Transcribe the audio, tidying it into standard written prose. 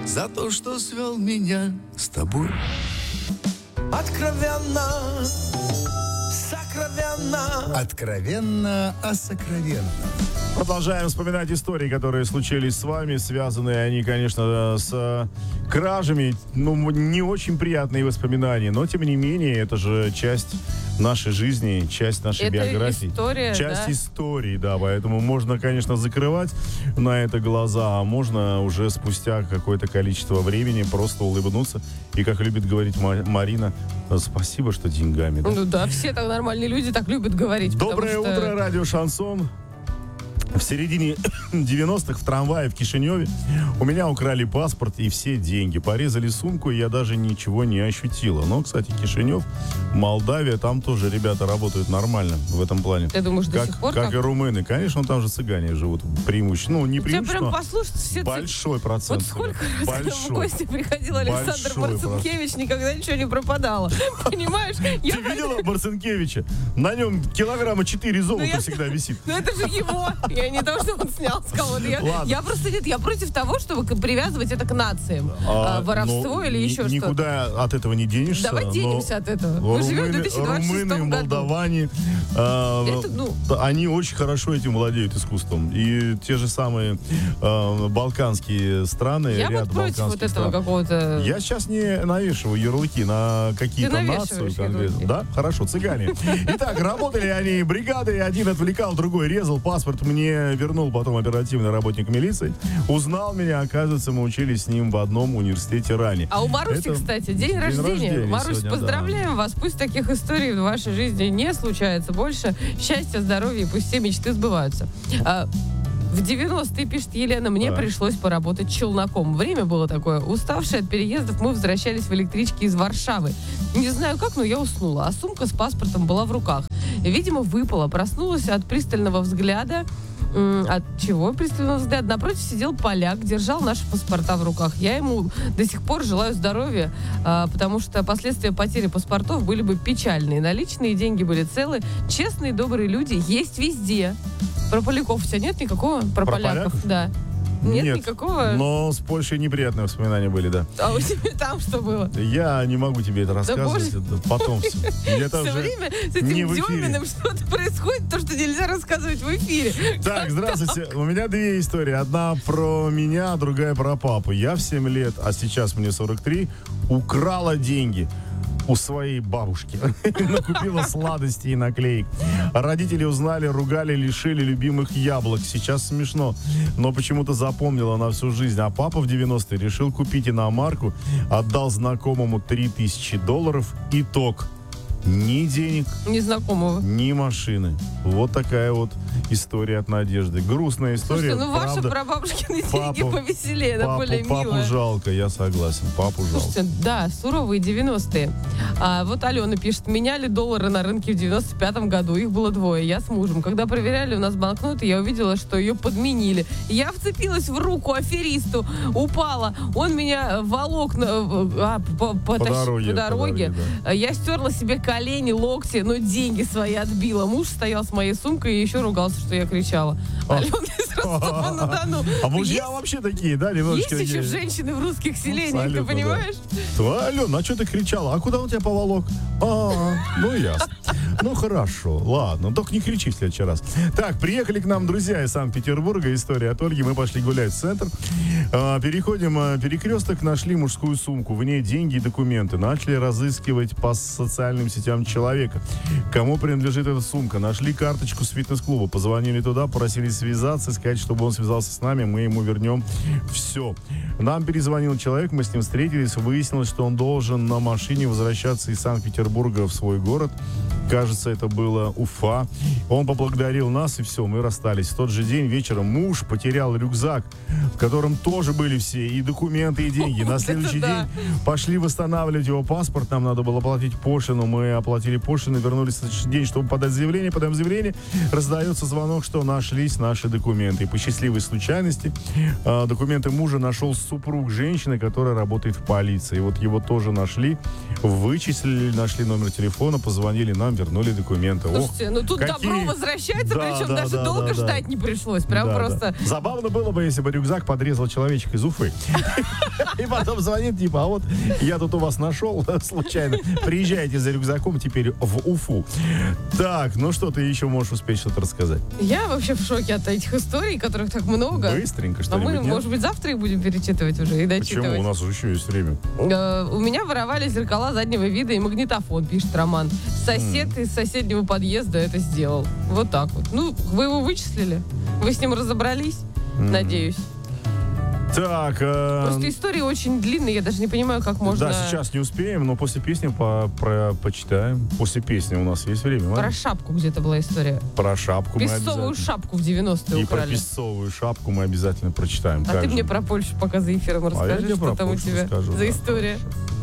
за то, что свел меня с тобой. Откровенно, сокровенно. Откровенно о сокровенном. Продолжаем вспоминать истории, которые случились с вами. Связаны они, конечно, с кражами. Не очень приятные воспоминания, но, тем не менее, это же часть нашей жизни, часть нашей биографии. История, часть истории, да. Поэтому можно, конечно, закрывать на это глаза, а можно уже спустя какое-то количество времени просто улыбнуться. И, как любит говорить Марина, спасибо, что деньгами. Да? Ну да, все так нормальные люди так любят говорить. Доброе утро, радио «Шансон». В середине 90-х в трамвае в Кишиневе у меня украли паспорт и все деньги. Порезали сумку, и я даже ничего не ощутила. Но, кстати, Кишинев, Молдавия, там тоже ребята работают нормально в этом плане. Ты думаешь, до сих пор как там? И румыны. Конечно, там же цыгане живут преимущественно. Не преимущественно, прям послушать все большой процент. Вот сколько раз в гости приходил Александр Марцинкевич, никогда ничего не пропадало. Понимаешь? Ты видела Марцинкевича? На нем килограмма 4 золота всегда висит. Ну это же его. Я не то, что он снял с кого-то. Я просто я против того, чтобы привязывать это к нациям. Воровство или еще что-то. Никуда от этого не денешься. Давай денемся от этого. Мы живем в 2026 румыны, году. молдаване, они очень хорошо этим владеют искусством. И те же самые балканские страны, я ряд вот против вот этого стран. какого-то... Я сейчас не навешиваю ярлыки на какие-то нации конкретно. Да? Хорошо, цыгане. Итак, работали они бригадой, один отвлекал, другой резал, паспорт мне вернул потом оперативный работник милиции. Узнал меня, оказывается, мы учились с ним в одном университете ранее. А у Маруси, кстати, день рождения. Марусь, сегодня, поздравляем вас. Пусть таких историй в вашей жизни не случается больше. Счастья, здоровья, и пусть все мечты сбываются. В 90-е, пишет Елена, мне пришлось поработать челноком. Время было такое. Уставшие от переездов, мы возвращались в электричке из Варшавы. Не знаю как, но я уснула, а сумка с паспортом была в руках. Видимо, выпала. Проснулась от пристального взгляда. От чего пристального взгляда? Напротив сидел поляк, держал наши паспорта в руках. Я ему до сих пор желаю здоровья, потому что последствия потери паспортов были бы печальные. Наличные деньги были целы. Честные, добрые люди есть везде. Про поляков у тебя нет никакого? Про поляков? Да. Нет никакого? Но с Польшей неприятные воспоминания были, да. А у тебя там что было? Я не могу тебе это рассказывать. Потом все. Все время с этим Деминым что-то происходит, то, что нельзя рассказывать в эфире. Так, здравствуйте. У меня две истории. Одна про меня, другая про папу. Я в 7 лет, а сейчас мне 43, украла деньги у своей бабушки. Накупила сладостей и наклеек. Родители узнали, ругали, лишили любимых яблок. Сейчас смешно, но почему-то запомнила на всю жизнь. А папа в 90-е решил купить иномарку, отдал знакомому $3000. Итог. Ни денег, ни знакомого, ни машины. Вот такая вот история от Надежды. Грустная история. Слушайте, ваши прабабушкины деньги повеселее, она более милая. Папу жалко, я согласен. Папу жалко. Слушайте, да, суровые 90-е. Вот Алена пишет, меняли доллары на рынке в 95-м году. Их было 2. Я с мужем. Когда проверяли у нас банкноты, я увидела, что ее подменили. Я вцепилась в руку аферисту, упала. Он меня волок по дороге. Да. Я стерла себе колени, локти, но деньги свои отбила. Муж стоял с моей сумкой и еще ругался, что я кричала. Алена из Ростова-на-Дону. А мужья вообще такие, да? Есть еще женщины в русских селениях, ты понимаешь? Алена, а что ты кричала? А куда он тебя поволок? Ну ясно. Ну хорошо, ладно, только не кричи в следующий раз. Так, приехали к нам друзья из Санкт-Петербурга. История от Ольги. Мы пошли гулять в центр. Переходим перекресток, нашли мужскую сумку. В ней деньги и документы. Начали разыскивать по социальным сетям человека. Кому принадлежит эта сумка? Нашли карточку с фитнес-клуба. Позвонили туда, просили связаться, сказать, чтобы он связался с нами. Мы ему вернем все. Нам перезвонил человек, мы с ним встретились. Выяснилось, что он должен на машине возвращаться из Санкт-Петербурга в свой город. Кажется, это было Уфа. Он поблагодарил нас, и все, мы расстались. В тот же день вечером муж потерял рюкзак, в котором тоже были все и документы, и деньги. На следующий день пошли восстанавливать его паспорт. Нам надо было платить пошлину. Мы оплатили пошлину, вернулись на следующий день, чтобы подать заявление. Подаем заявление. Раздается звонок, что нашлись наши документы. И по счастливой случайности документы мужа нашел супруг женщины, которая работает в полиции. И вот его тоже нашли, вычислили, нашли номер телефона, позвонили нам, вернули документы. Слушайте, ну тут добро возвращается, причем даже долго ждать не пришлось. Прям просто... Забавно было бы, если бы рюкзак подрезал человек, человечек из Уфы. И потом звонит, типа, а вот я тут у вас нашел случайно. Приезжайте за рюкзаком теперь в Уфу. Так, ну что ты еще можешь успеть что-то рассказать? Я вообще в шоке от этих историй, которых так много. Быстренько, А что-нибудь, мы, нет? может быть, завтра их будем перечитывать уже и дочитывать. Почему? У нас уже еще есть время. У меня воровали зеркала заднего вида и магнитофон, пишет Роман. Сосед из соседнего подъезда это сделал. Вот так вот. Ну, вы его вычислили? Вы с ним разобрались? Надеюсь. Так. Просто истории очень длинные, я даже не понимаю, как можно... Да, сейчас не успеем, но после песни почитаем. После песни у нас есть время. Про ладно? шапку где-то была история. Про шапку Песцовую шапку в 90-е И про украли. песцовую шапку мы обязательно прочитаем. А Как ты же? мне про Польшу пока за эфиром я расскажи, тебе что про там у Польшу тебя расскажу, за да, история. хорошо.